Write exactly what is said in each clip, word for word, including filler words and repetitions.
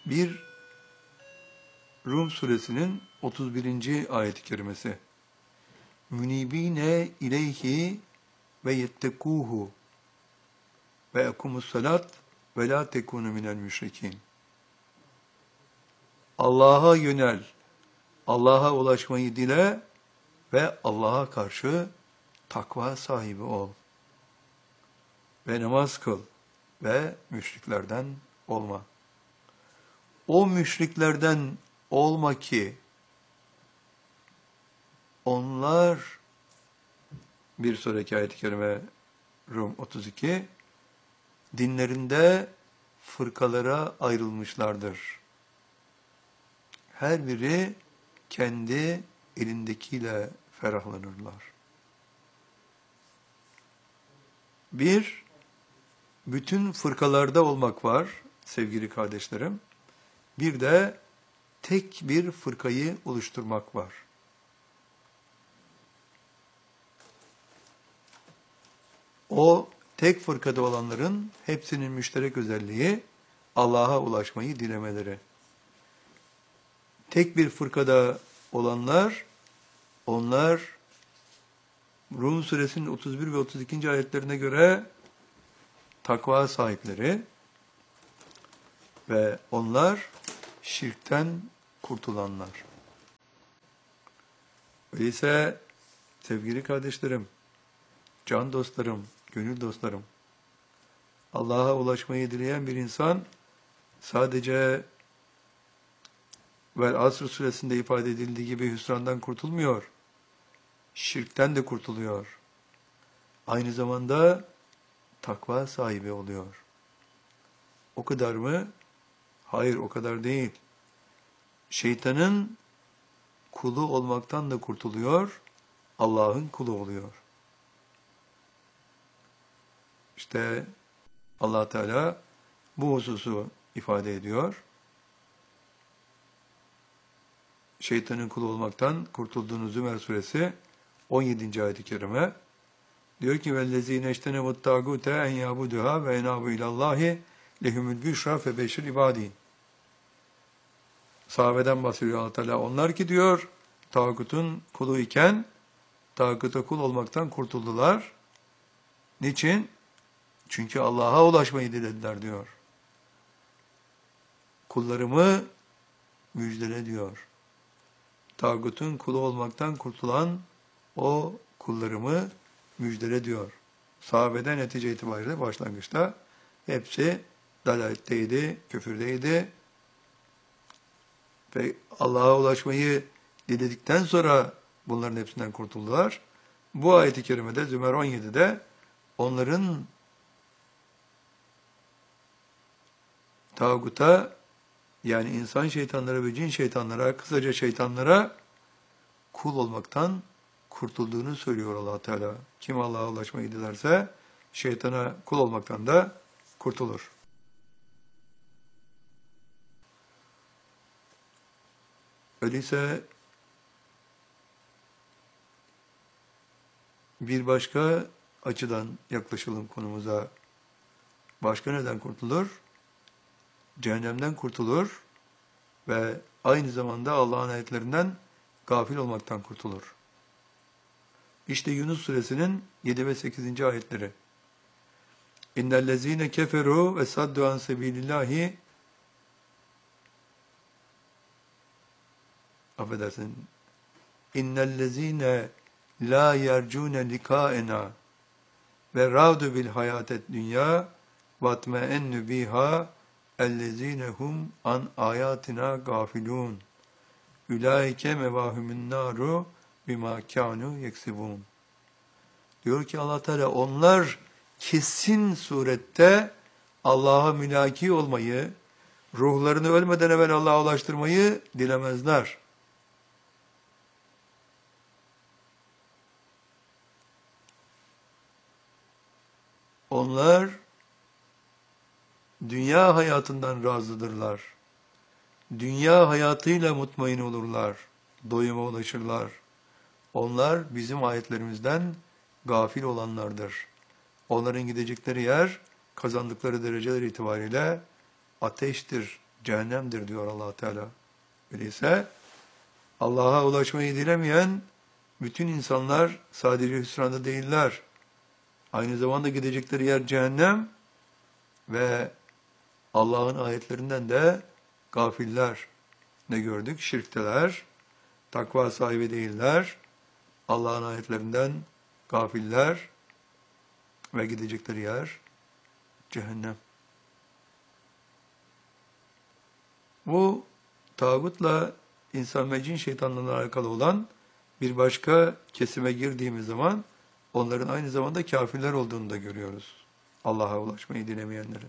Bir, Rum suresinin otuz birinci ayet-i kerimesi. Münibine ileyhi ve yettekuhu ve ekumus salat ve la tekunu minel müşrikin. Allah'a yönel, Allah'a ulaşmayı dile ve Allah'a karşı takva sahibi ol. Ve namaz kıl ve müşriklerden olma. O müşriklerden olma ki onlar, bir sonraki ayet-i kerime Rum otuz iki, dinlerinde fırkalara ayrılmışlardır. Her biri kendi elindekiyle ferahlanırlar. Bir, bütün fırkalarda olmak var sevgili kardeşlerim. Bir de tek bir fırkayı oluşturmak var. O tek fırkada olanların hepsinin müşterek özelliği Allah'a ulaşmayı dilemeleri. Tek bir fırkada olanlar, onlar Rum suresinin otuz bir ve otuz ikinci ayetlerine göre takva sahipleri ve onlar şirkten kurtulanlar. Öyleyse sevgili kardeşlerim, can dostlarım, gönül dostlarım, Allah'a ulaşmayı dileyen bir insan sadece Vel Asr suresinde ifade edildiği gibi hüsrandan kurtulmuyor, şirkten de kurtuluyor. Aynı zamanda takva sahibi oluyor. O kadar mı? Hayır, o kadar değil. Şeytanın kulu olmaktan da kurtuluyor, Allah'ın kulu oluyor. İşte Allah Teala bu hususu ifade ediyor. Şeytanın kulu olmaktan kurtulduğunuz Zümer suresi on yedinci ayet-i kerime diyor ki vellezine iştenebut tagute en yabuduha ve enabu ilallahi lehumul büşra fe beşir ibadin. Sahabeden bahsediyor Allah Teala. Onlar ki diyor tağutun kulu iken tağuta kul olmaktan kurtuldular. Niçin? Çünkü Allah'a ulaşmayı dilediler diyor. Kullarımı müjdele diyor. Tağutun kulu olmaktan kurtulan o kullarımı müjdele diyor. Sahabeden netice itibariyle başlangıçta hepsi dalaletteydi, küfürdeydi. Ve Allah'a ulaşmayı diledikten sonra bunların hepsinden kurtuldular. Bu ayet-i kerimede Zümer on yedide onların tağuta, yani insan şeytanlara ve cin şeytanlara, kısaca şeytanlara kul olmaktan kurtulduğunu söylüyor Allah Teala. Kim Allah'a ulaşmayı dilerse şeytana kul olmaktan da kurtulur. Öyleyse bir başka açıdan yaklaşalım konumuza. Başka neden kurtulur? Cehennemden kurtulur ve aynı zamanda Allah'ın ayetlerinden gafil olmaktan kurtulur. İşte Yunus suresinin yedi ve sekizinci ayetleri. İnnellezîne keferû ve saddu an sebîlillâhi affedersin. İnnellezîne lâ yercûne likâenâ ve râdu bil hayâtet dünyâ vatme'ennü bîhâ ellezîne hum an âyâtina gâfilûn. Ulaike mevâhumün nâru bimâ kânû yeksibûn. Diyor ki Allah Teala onlar kesin surette Allah'a mülaki olmayı, ruhlarını ölmeden evvel Allah'a ulaştırmayı dilemezler. Onlar dünya hayatından razıdırlar. Dünya hayatıyla mutmain olurlar. Doyuma ulaşırlar. Onlar bizim ayetlerimizden gafil olanlardır. Onların gidecekleri yer, kazandıkları dereceler itibariyle ateştir cehennemdir diyor Allah Teala. Öyleyse Allah'a ulaşmayı dilemeyen bütün insanlar sadece hüsranda değiller. Aynı zamanda gidecekleri yer cehennem ve Allah'ın ayetlerinden de gafiller. Ne gördük? Şirkteler, takva sahibi değiller, Allah'ın ayetlerinden gafiller ve gidecekleri yer cehennem. Bu tağutla insan ve cin şeytanlarla alakalı olan bir başka kesime girdiğimiz zaman onların aynı zamanda kafirler olduğunu da görüyoruz. Allah'a ulaşmayı dilemeyenlerin.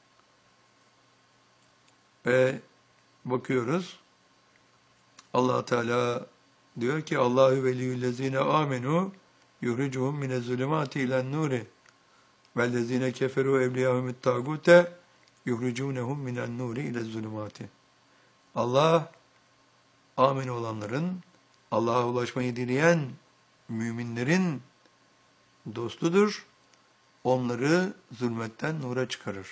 Ve bakıyoruz Allah Teala diyor ki Allahu veliyyullezine amenu yuhricuhum minez-zulumati ilen-nuri vellezine keferu evliyahumut tagute yuhricunhum minen-nuri ilez-zulumati. Allah amin olanların, Allah'a ulaşmayı dileyen müminlerin dostudur. Onları zulmetten nura çıkarır.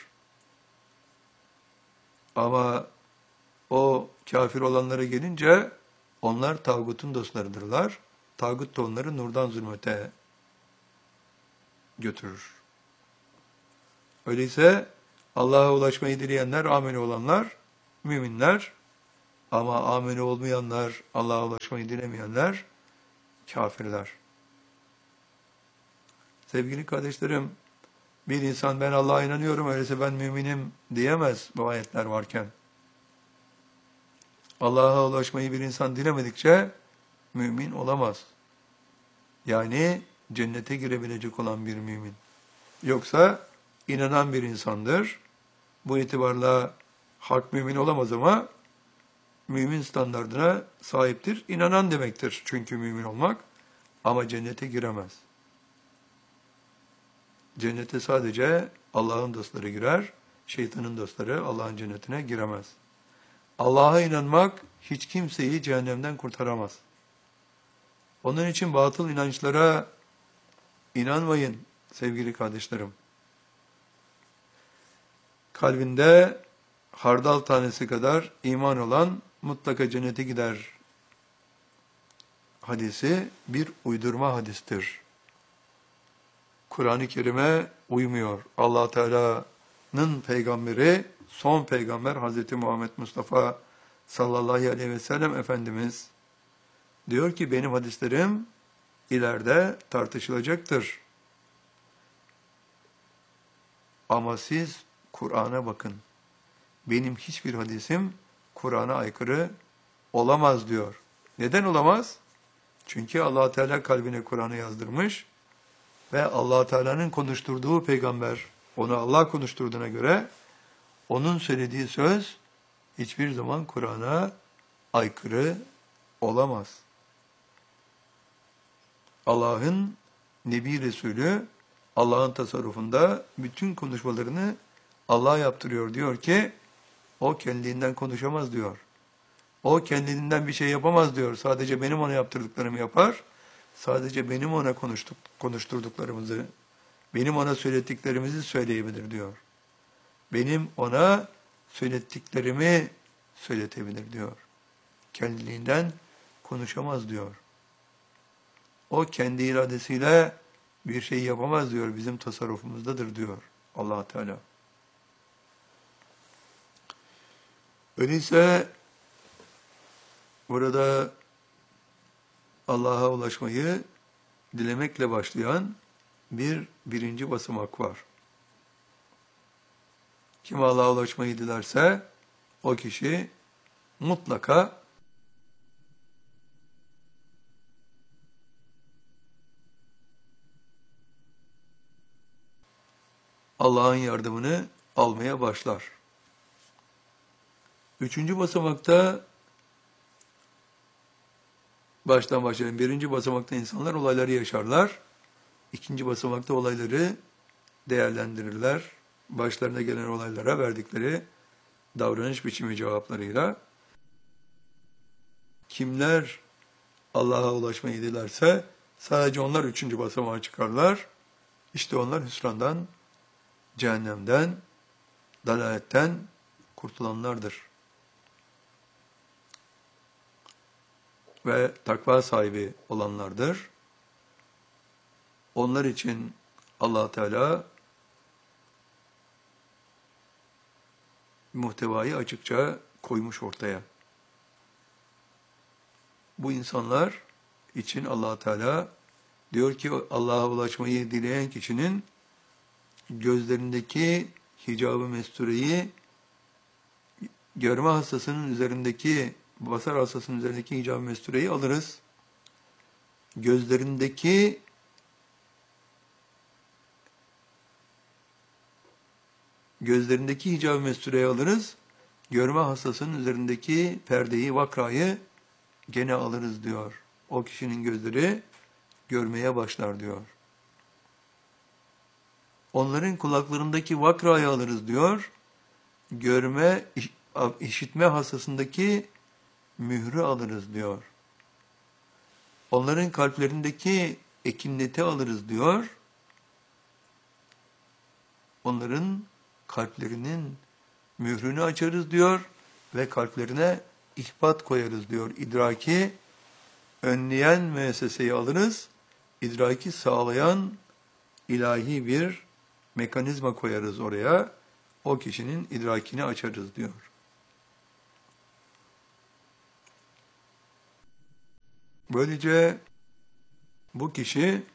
Ama o kafir olanlara gelince onlar tağutun dostlarıdırlar. Tağut da onları nurdan zulmete götürür. Öyleyse Allah'a ulaşmayı dileyenler, ameli olanlar, müminler. Ama ameli olmayanlar, Allah'a ulaşmayı dilemeyenler, kafirler. Sevgili kardeşlerim, bir insan ben Allah'a inanıyorum, öyleyse ben müminim diyemez bu ayetler varken. Allah'a ulaşmayı bir insan dilemedikçe mümin olamaz. Yani cennete girebilecek olan bir mümin. Yoksa inanan bir insandır. Bu itibarla hak mümin olamaz ama mümin standardına sahiptir. İnanan demektir çünkü mümin olmak. Ama cennete giremez. Cennete sadece Allah'ın dostları girer. Şeytanın dostları Allah'ın cennetine giremez. Allah'a inanmak hiç kimseyi cehennemden kurtaramaz. Onun için batıl inançlara inanmayın sevgili kardeşlerim. Kalbinde hardal tanesi kadar iman olan mutlaka cennete gider hadisi bir uydurma hadistir. Kur'an-ı Kerim'e uymuyor. Allah Teala'nın peygamberi, son peygamber Hazreti Muhammed Mustafa sallallahu aleyhi ve sellem Efendimiz diyor ki benim hadislerim ileride tartışılacaktır. Ama siz Kur'an'a bakın. Benim hiçbir hadisim Kur'an'a aykırı olamaz diyor. Neden olamaz? Çünkü Allah Teala kalbine Kur'an'ı yazdırmış ve Allah Teala'nın konuşturduğu peygamber, onu Allah konuşturduğuna göre onun söylediği söz hiçbir zaman Kur'an'a aykırı olamaz. Allah'ın Nebi Resulü Allah'ın tasarrufunda bütün konuşmalarını Allah yaptırıyor. Diyor ki o kendinden konuşamaz diyor. O kendinden bir şey yapamaz diyor. Sadece benim ona yaptırdıklarımı yapar. Sadece benim ona konuştuk, konuşturduklarımızı, benim ona söylettiklerimizi söyleyebilir diyor. Benim ona söylettiklerimi söyletebilir diyor. Kendiliğinden konuşamaz diyor. O kendi iradesiyle bir şey yapamaz diyor. Bizim tasarrufumuzdadır diyor Allah Teala. Öyleyse burada Allah'a ulaşmayı dilemekle başlayan bir birinci basamak var. Kim Allah'a ulaşmayı dilerse o kişi mutlaka Allah'ın yardımını almaya başlar. Üçüncü basamakta baştan başlayalım. Birinci basamakta insanlar olayları yaşarlar. İkinci basamakta olayları değerlendirirler. Başlarına gelen olaylara verdikleri davranış biçimi cevaplarıyla. Kimler Allah'a ulaşmayı dilerse sadece onlar üçüncü basamağa çıkarlar. İşte onlar hüsrandan, cehennemden, dalaletten kurtulanlardır. ve takva sahibi olanlardır. Onlar için Allah Teala muhtevayı açıkça koymuş ortaya. Bu insanlar için Allah Teala diyor ki Allah'a ulaşmayı dileyen kişinin gözlerindeki hicab-ı mestureyi görme hastasının üzerindeki, basar hastasının üzerindeki hicab-ı mestureyi alırız. Gözlerindeki gözlerindeki hicab-ı mestureyi alırız. Görme hastasının üzerindeki perdeyi, vakrayı gene alırız diyor. O kişinin gözleri görmeye başlar diyor. Onların kulaklarındaki vakrayı alırız diyor. Görme, işitme hastasındaki mührü alırız diyor. Onların kalplerindeki ekinneti alırız diyor. Onların kalplerinin mührünü açarız diyor ve kalplerine ihbat koyarız diyor. İdraki önleyen müesseseyi alırız, idraki sağlayan ilahi bir mekanizma koyarız oraya, o kişinin idrakini açarız diyor. Böylece bu kişi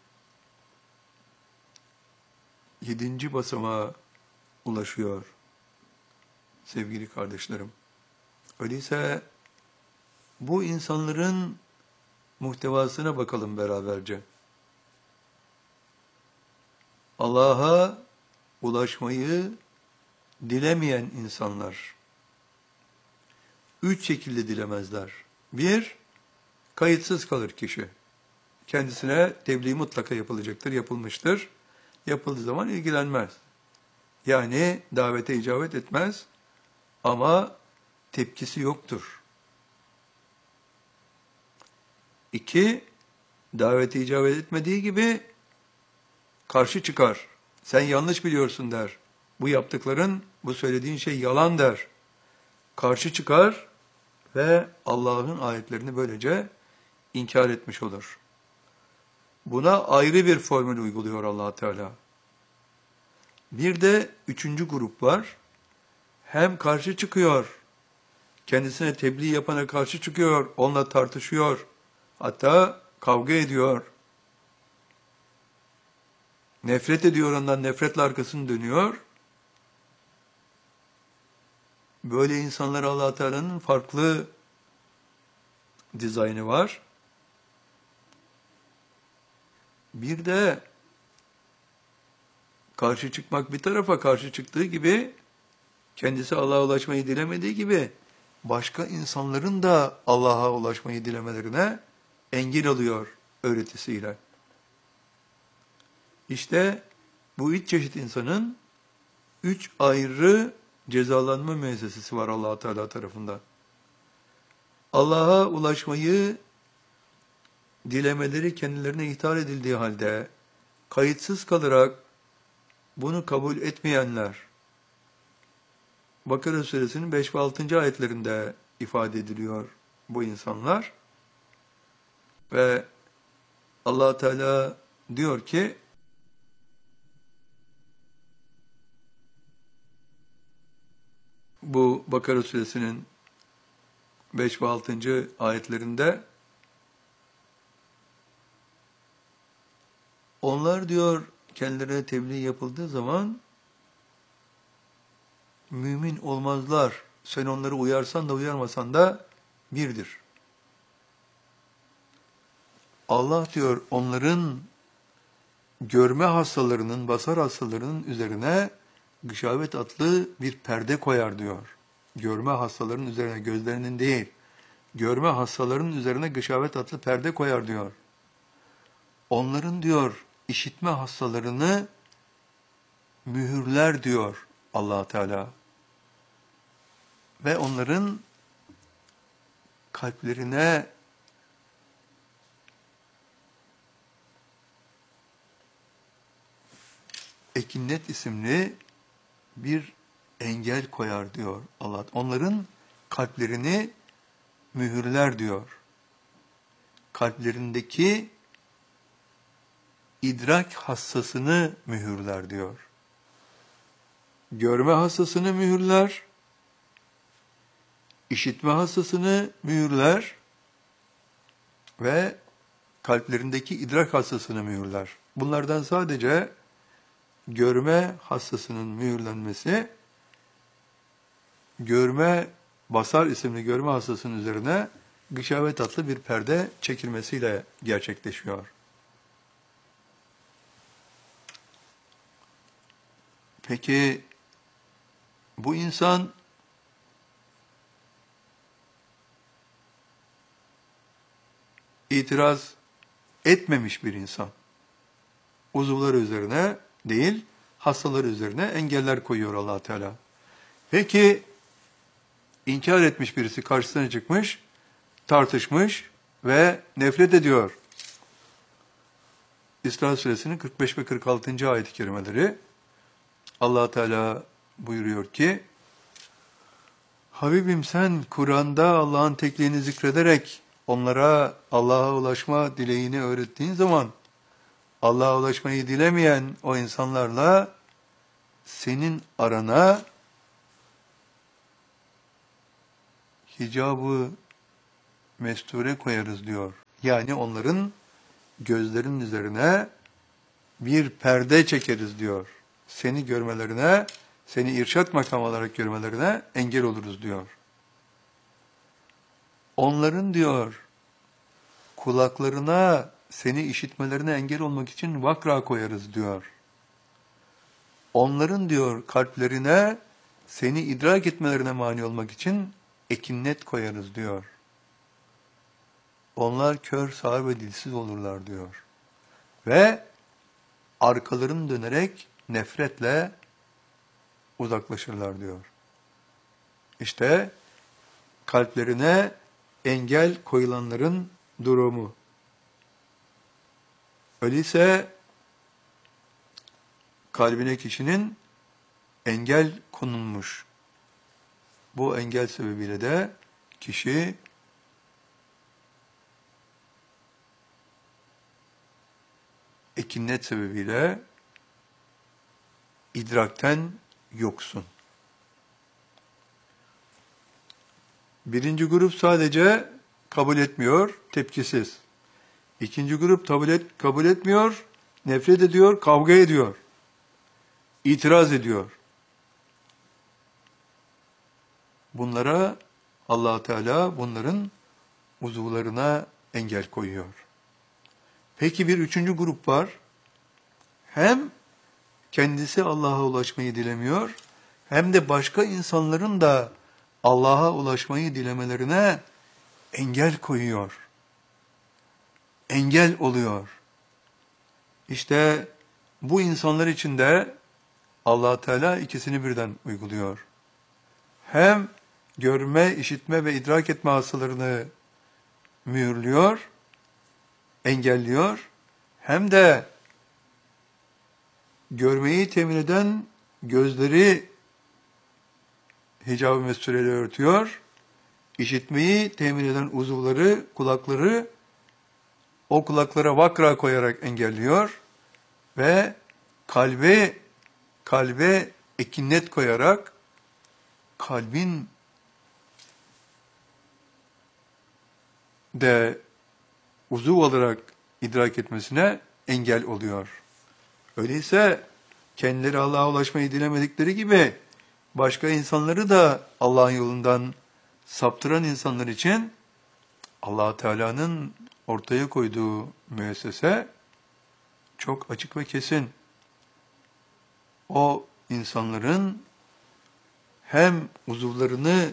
yedinci basamağa ulaşıyor sevgili kardeşlerim. Öyleyse bu insanların muhtevasına bakalım beraberce. Allah'a ulaşmayı dilemeyen insanlar üç şekilde dilemezler. Bir, kayıtsız kalır kişi. Kendisine tebliğ mutlaka yapılacaktır, yapılmıştır. Yapıldığı zaman ilgilenmez. Yani davete icabet etmez ama tepkisi yoktur. İki, davete icabet etmediği gibi karşı çıkar. Sen yanlış biliyorsun der. Bu yaptıkların, bu söylediğin şey yalan der. Karşı çıkar ve Allah'ın ayetlerini böylece inkar etmiş olur. Buna ayrı bir formül uyguluyor Allah Teala. Bir de üçüncü grup var. Hem karşı çıkıyor, kendisine tebliğ yapana karşı çıkıyor, onunla tartışıyor, hatta kavga ediyor. Nefret ediyor ondan, nefretle arkasını dönüyor. Böyle insanlar Allah Teala'nın farklı dizaynı var. Bir de karşı çıkmak bir tarafa, karşı çıktığı gibi kendisi Allah'a ulaşmayı dilemediği gibi başka insanların da Allah'a ulaşmayı dilemelerine engel oluyor öğretisiyle. İşte bu üç çeşit insanın üç ayrı cezalanma müessesesi var Allah Teala tarafından. Allah'a ulaşmayı dilemeleri kendilerine ihtar edildiği halde kayıtsız kalarak bunu kabul etmeyenler, Bakara suresinin beş ve altıncı ayetlerinde ifade ediliyor bu insanlar. Ve Allah Teala diyor ki, bu Bakara suresinin beş ve altıncı ayetlerinde, onlar diyor kendilerine tebliğ yapıldığı zaman mümin olmazlar. Sen onları uyarsan da uyarmasan da birdir. Allah diyor onların görme hastalarının, basar hastalarının üzerine gışavet adlı bir perde koyar diyor. Görme hastalarının üzerine, gözlerinin değil, görme hastalarının üzerine gışavet adlı perde koyar diyor. Onların diyor işitme hastalarını mühürler diyor Allah Teala. Ve onların kalplerine ekinnet isimli bir engel koyar diyor Allah. Onların kalplerini mühürler diyor. kalplerindeki idrak hassasını mühürler diyor. Görme hassasını mühürler, işitme hassasını mühürler ve kalplerindeki idrak hassasını mühürler. Bunlardan sadece görme hassasının mühürlenmesi, görme, basar isimli görme hassasının üzerine gışavet adlı bir perde çekilmesiyle gerçekleşiyor. Peki bu insan itiraz etmemiş bir insan. Uzuvları üzerine değil, hastaları üzerine engeller koyuyor Allah Teala. Peki inkar etmiş birisi karşısına çıkmış, tartışmış ve nefret ediyor. İsra Suresinin kırk beş ve kırk altıncı ayet-i kerimeleri Allah Teala buyuruyor ki, Habibim sen Kur'an'da Allah'ın tekliğini zikrederek onlara Allah'a ulaşma dileğini öğrettiğin zaman Allah'a ulaşmayı dilemeyen o insanlarla senin arana hicabı mesture koyarız diyor. Yani onların gözlerinin üzerine bir perde çekeriz diyor. Seni görmelerine, seni irşat makamı olarak görmelerine engel oluruz diyor. Onların diyor kulaklarına seni işitmelerine engel olmak için vakra koyarız diyor. Onların diyor kalplerine seni idrak etmelerine mani olmak için ekinnet koyarız diyor. Onlar kör, sağır ve dilsiz olurlar diyor. Ve arkalarını dönerek nefretle uzaklaşırlar diyor. İşte kalplerine engel koyulanların durumu. Öyleyse kalbine kişinin engel konulmuş. Bu engel sebebiyle de kişi ekinnet sebebiyle idrakten yoksun. Birinci grup sadece kabul etmiyor, tepkisiz. İkinci grup kabul, et, kabul etmiyor, nefret ediyor, kavga ediyor. İtiraz ediyor. Bunlara Allah Teala bunların uzuvlarına engel koyuyor. Peki bir üçüncü grup var. Hem kendisi Allah'a ulaşmayı dilemiyor, hem de başka insanların da Allah'a ulaşmayı dilemelerine engel koyuyor. Engel oluyor. İşte bu insanlar için de Allah Teala ikisini birden uyguluyor. Hem görme, işitme ve idrak etme hastalarını mühürlüyor, engelliyor, hem de görmeyi temin eden gözleri hicab-ı mestureyle örtüyor, işitmeyi temin eden uzuvları, kulakları o kulaklara vakra koyarak engelliyor ve kalbe kalbe ekinnet koyarak kalbin de uzuv olarak idrak etmesine engel oluyor. Öyleyse kendileri Allah'a ulaşmayı dilemedikleri gibi başka insanları da Allah'ın yolundan saptıran insanlar için Allah Teala'nın ortaya koyduğu müessese çok açık ve kesin. O insanların hem uzuvlarını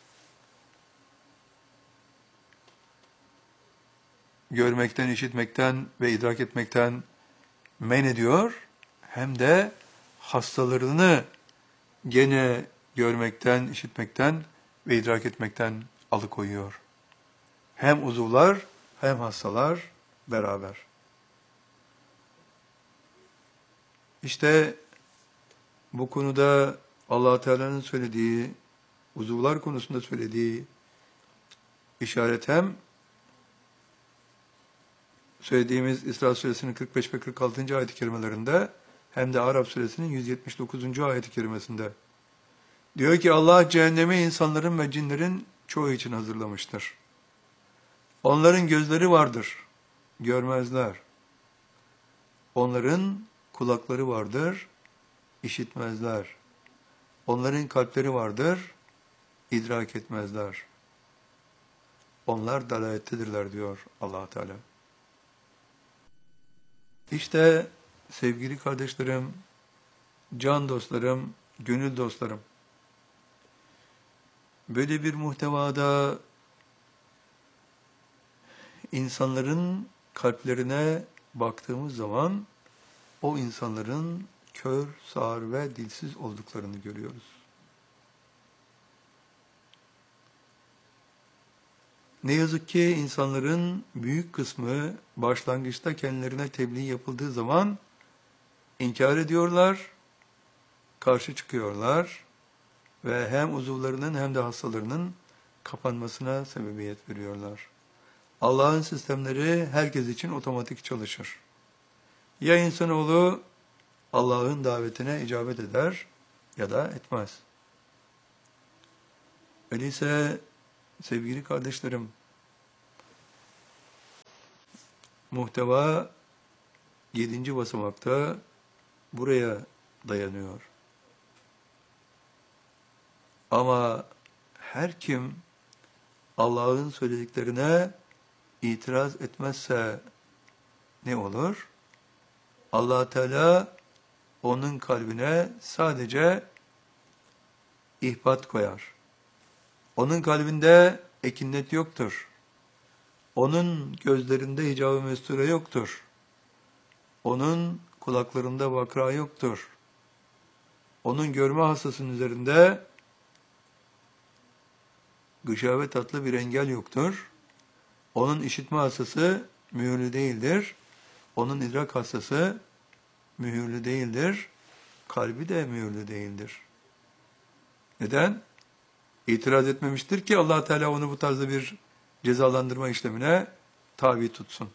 görmekten, işitmekten ve idrak etmekten men ediyor, hem de hastalarını gene görmekten, işitmekten ve idrak etmekten alıkoyuyor. Hem uzuvlar hem hastalar beraber. İşte bu konuda Allah Teala'nın söylediği, uzuvlar konusunda söylediği işaret hem söylediğimiz İsra suresinin kırk beş ve kırk altıncı ayet-i kerimelerinde hem de Araf suresinin yüz yetmiş dokuzuncu ayet-i kerimesinde. Diyor ki Allah cehennemi insanların ve cinlerin çoğu için hazırlamıştır. Onların gözleri vardır, görmezler. Onların kulakları vardır, işitmezler. Onların kalpleri vardır, idrak etmezler. Onlar dalalettedirler diyor Allah Teala. İşte sevgili kardeşlerim, can dostlarım, gönül dostlarım, böyle bir muhtevada insanların kalplerine baktığımız zaman o insanların kör, sağır ve dilsiz olduklarını görüyoruz. Ne yazık ki insanların büyük kısmı başlangıçta kendilerine tebliğ yapıldığı zaman inkar ediyorlar, karşı çıkıyorlar ve hem uzuvlarının hem de hastalarının kapanmasına sebebiyet veriyorlar. Allah'ın sistemleri herkes için otomatik çalışır. Ya insanoğlu Allah'ın davetine icabet eder ya da etmez. Öyleyse sevgili kardeşlerim, muhteva yedinci basamakta buraya dayanıyor. Ama her kim Allah'ın söylediklerine itiraz etmezse ne olur? Allah Teala onun kalbine sadece ihbat koyar. Onun kalbinde ekinnet yoktur. Onun gözlerinde hicab-ı mesture yoktur. Onun kulaklarında vakra yoktur. Onun görme hassasının üzerinde gışavet tatlı bir engel yoktur. Onun işitme hassası mühürlü değildir. Onun idrak hassası mühürlü değildir. Kalbi de mühürlü değildir. Neden? İtiraz etmemiştir ki Allah Teala onu bu tarzda bir cezalandırma işlemine tabi tutsun.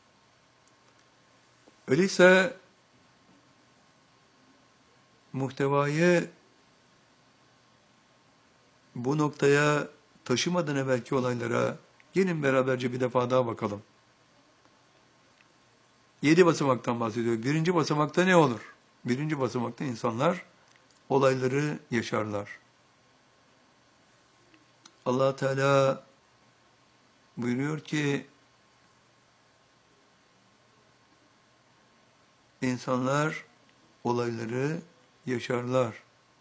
Öyleyse muhtevayı bu noktaya taşımadan evvelki olaylara gelin beraberce bir defa daha bakalım. Yedi basamaktan bahsediyor. Birinci basamakta ne olur? Birinci basamakta insanlar olayları yaşarlar. Allah Teala buyuruyor ki insanlar olayları yaşarlar.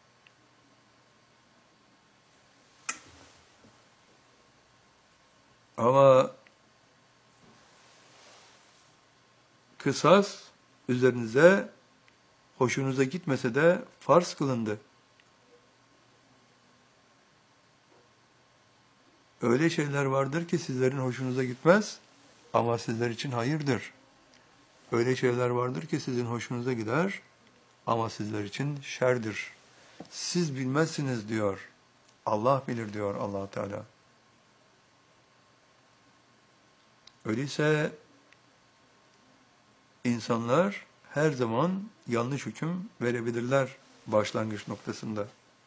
Ama kısas üzerinize hoşunuza gitmese de farz kılındı. Öyle şeyler vardır ki sizlerin hoşunuza gitmez ama sizler için hayırdır. Öyle şeyler vardır ki sizin hoşunuza gider ama sizler için şerdir. Siz bilmezsiniz diyor. Allah bilir diyor Allah Teala. Öyleyse insanlar her zaman yanlış hüküm verebilirler başlangıç noktasında.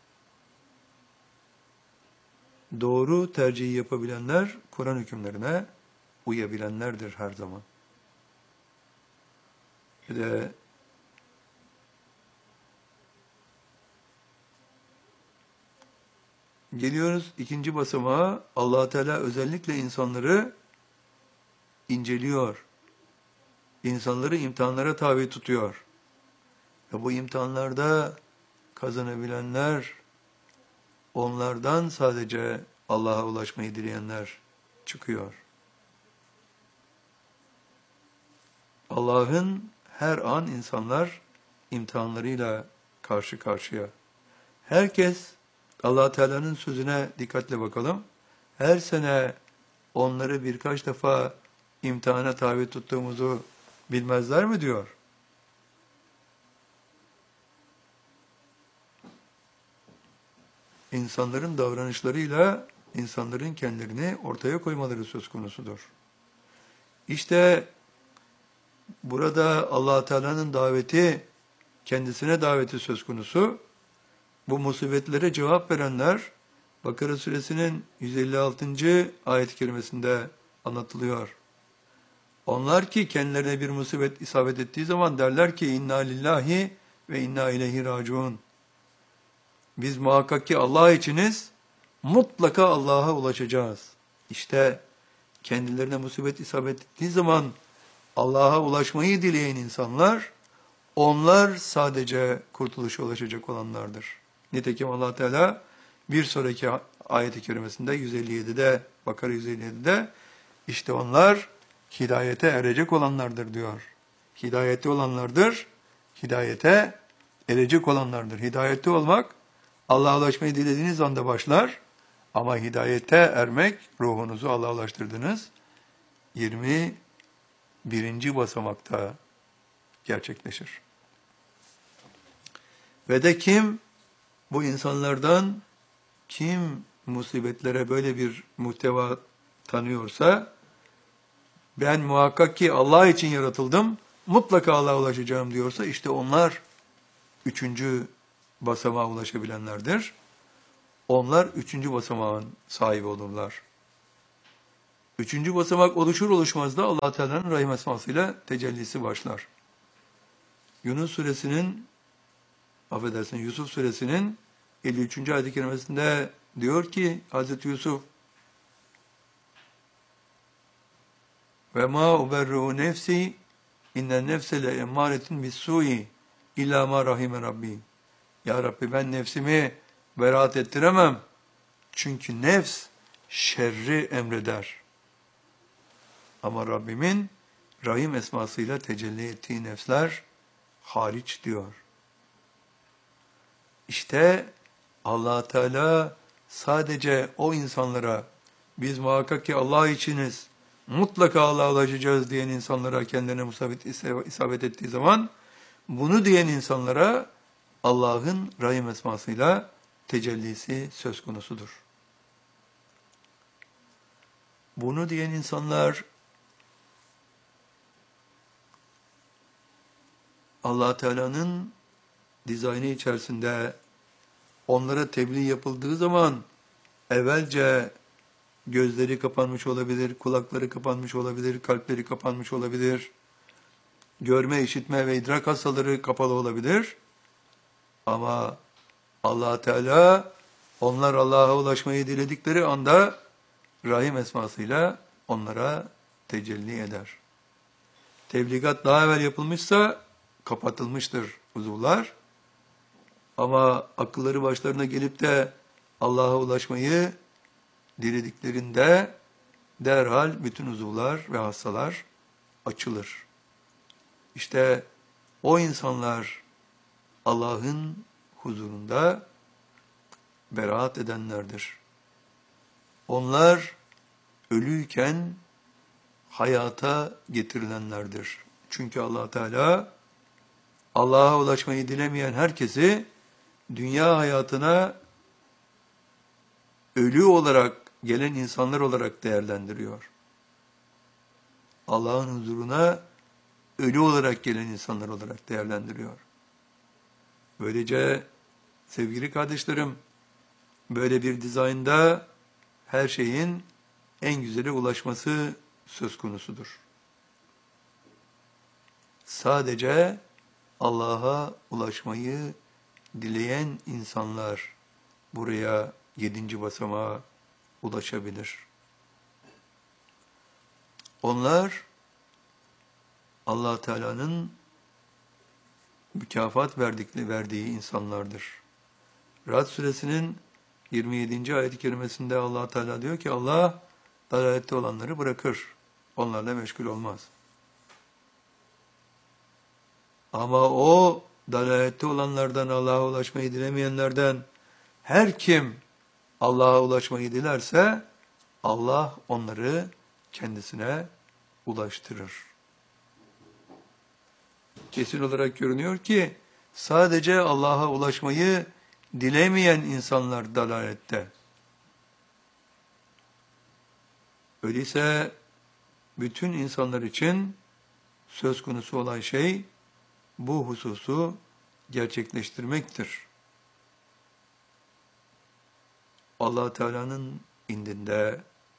Doğru tercihi yapabilenler Kur'an hükümlerine uyabilenlerdir her zaman. Bir de geliyoruz ikinci basamağa. Allah Teala özellikle insanları inceliyor. İnsanları imtihanlara tabi tutuyor. Ve bu imtihanlarda kazanabilenler, onlardan sadece Allah'a ulaşmayı dileyenler çıkıyor. Allah'ın her an insanlar imtihanlarıyla karşı karşıya. Herkes Allah Teala'nın sözüne dikkatle bakalım. Her sene onları birkaç defa imtihana tabi tuttuğumuzu bilmezler mi diyor? İnsanların davranışlarıyla insanların kendilerini ortaya koymaları söz konusudur. İşte burada Allah Teala'nın daveti, kendisine daveti söz konusu. Bu musibetlere cevap verenler, Bakara suresinin yüz elli altıncı ayet-i kerimesinde anlatılıyor. Onlar ki kendilerine bir musibet isabet ettiği zaman derler ki inna lillahi ve inna ileyhi raciun. Biz muhakkak ki Allah içiniz, mutlaka Allah'a ulaşacağız. İşte kendilerine musibet isabet ettiği zaman Allah'a ulaşmayı dileyen insanlar, onlar sadece kurtuluşa ulaşacak olanlardır. Nitekim Allah Teala bir sonraki ayet-i kerimesinde yüz elli yedide, Bakara yüz elli yedide işte onlar hidayete erecek olanlardır diyor. Hidayette olanlardır, hidayete erecek olanlardır. Hidayette olmak Allah'a ulaşmayı dilediğiniz anda başlar ama hidayete ermek, ruhunuzu Allah'a ulaştırdınız, yirmi birinci basamakta gerçekleşir. Ve de kim bu insanlardan kim musibetlere böyle bir muhteva tanıyorsa, ben muhakkak ki Allah için yaratıldım, mutlaka Allah'a ulaşacağım diyorsa, işte onlar üçüncü basamağa ulaşabilenlerdir. Onlar üçüncü basamağın sahibi olurlar. Üçüncü basamak oluşur oluşmaz da Allah Teala'nın rahim esmasıyla tecellisi başlar. Yunus suresinin, affedersin Yusuf suresinin elli üçüncü ayet-i kerimesinde diyor ki Hazreti Yusuf, ve ma uberru nefsi innen nefse le emmâretin bis-sû'i illâ mâ rahime rabbi. Ya Rabbi, ben nefsimi beraat ettiremem. Çünkü nefs şerri emreder. Ama Rabbimin rahim esmasıyla tecelli ettiği nefsler hariç diyor. İşte Allah Teala sadece o insanlara, biz muhakkak ki Allah içiniz, mutlaka Allah'a ulaşacağız diyen insanlara kendilerine musabet isabet ettiği zaman, bunu diyen insanlara Allah'ın rahim esmasıyla tecellisi söz konusudur. Bunu diyen insanlar Allah Teala'nın dizaynı içerisinde onlara tebliğ yapıldığı zaman evvelce gözleri kapanmış olabilir, kulakları kapanmış olabilir, kalpleri kapanmış olabilir, görme, işitme ve idrak hastaları kapalı olabilir. Ama Allah Teala onlar Allah'a ulaşmayı diledikleri anda rahim esmasıyla onlara tecelli eder. Tebligat daha evvel yapılmışsa kapatılmıştır uzuvlar. Ama akılları başlarına gelip de Allah'a ulaşmayı dilediklerinde derhal bütün uzuvlar ve hastalar açılır. İşte o insanlar Allah'ın huzurunda beraat edenlerdir. Onlar ölüyken hayata getirilenlerdir. Çünkü Allah Teala Allah'a ulaşmayı dilemeyen herkesi dünya hayatına ölü olarak gelen insanlar olarak değerlendiriyor. Allah'ın huzuruna ölü olarak gelen insanlar olarak değerlendiriyor. Böylece sevgili kardeşlerim, böyle bir dizaynda her şeyin en güzele ulaşması söz konusudur. Sadece Allah'a ulaşmayı dileyen insanlar buraya yedinci basamağa ulaşabilir. Onlar Allah Teala'nın mükafat verdikleri verdiği insanlardır. Ra'd suresinin yirmi yedinci ayet-i kerimesinde Allah Teala diyor ki Allah dalalette olanları bırakır. Onlarla meşgul olmaz. Ama o dalalette olanlardan, Allah'a ulaşmayı dilemeyenlerden her kim Allah'a ulaşmayı dilerse Allah onları kendisine ulaştırır. Kesin olarak görünüyor ki sadece Allah'a ulaşmayı dilemeyen insanlar dalalette. Öyleyse bütün insanlar için söz konusu olan şey bu hususu gerçekleştirmektir. Allah Teala'nın indinde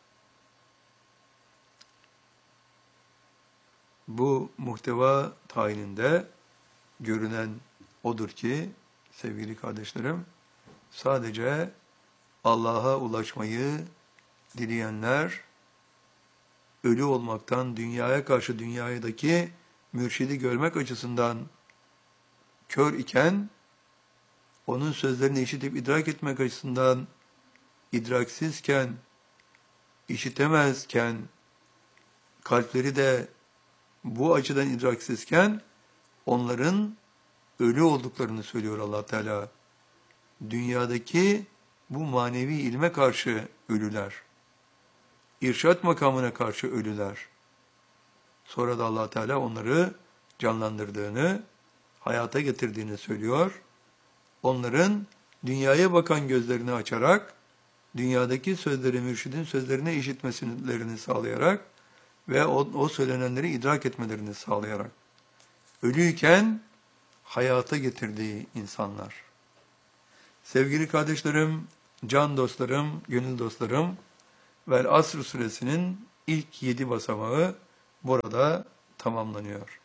bu muhteva tayininde görünen odur ki sevgili kardeşlerim, sadece Allah'a ulaşmayı dileyenler ölü olmaktan, dünyaya karşı dünyadaki mürşidi görmek açısından kör iken, onun sözlerini işitip idrak etmek açısından idraksizken, işitemezken, kalpleri de bu açıdan idraksizken, onların ölü olduklarını söylüyor Allah Teala. Dünyadaki bu manevi ilme karşı ölüler. İrşad makamına karşı ölüler. Sonra da Allah Teala onları canlandırdığını, hayata getirdiğini söylüyor. Onların dünyaya bakan gözlerini açarak, dünyadaki sözleri, mürşidin sözlerini işitmelerini sağlayarak ve o, o söylenenleri idrak etmelerini sağlayarak, ölüyken hayata getirdiği insanlar. Sevgili kardeşlerim, can dostlarım, gönül dostlarım, Vel Asr suresinin ilk yedi basamağı burada tamamlanıyor.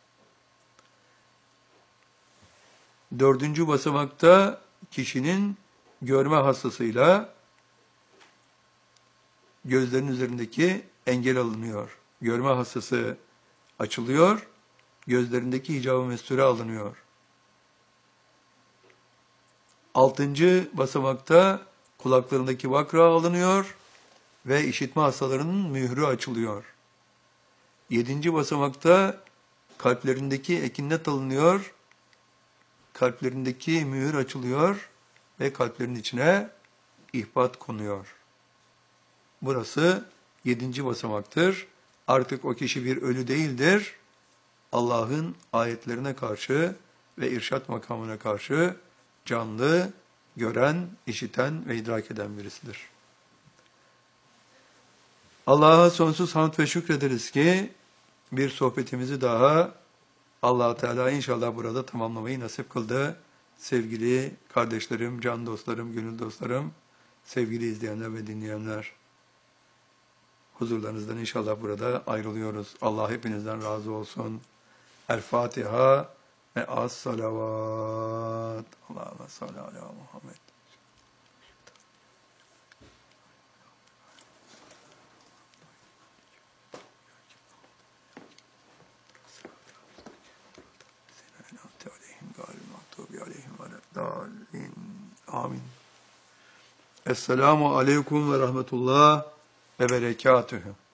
Dördüncü basamakta kişinin görme hastasıyla gözlerinin üzerindeki engel alınıyor. Görme hastası açılıyor, gözlerindeki hicab-ı mesture alınıyor. Altıncı basamakta kulaklarındaki vakra alınıyor ve işitme hastalarının mührü açılıyor. Yedinci basamakta kalplerindeki ekinnet alınıyor, kalplerindeki mühür açılıyor ve kalplerin içine ihbat konuyor. Burası yedinci basamaktır. Artık o kişi bir ölü değildir. Allah'ın ayetlerine karşı ve irşat makamına karşı canlı, gören, işiten ve idrak eden birisidir. Allah'a sonsuz hamd ve şükrederiz ki bir sohbetimizi daha Allah Teala inşallah burada tamamlamayı nasip kıldı. Sevgili kardeşlerim, can dostlarım, gönül dostlarım, sevgili izleyenler ve dinleyenler, huzurlarınızdan inşallah burada ayrılıyoruz. Allah hepinizden razı olsun. El Fatiha ve as salavat. Allahümme salli ala Muhammed. Amin. Esselamu aleyküm ve rahmetullah ve berekatühü.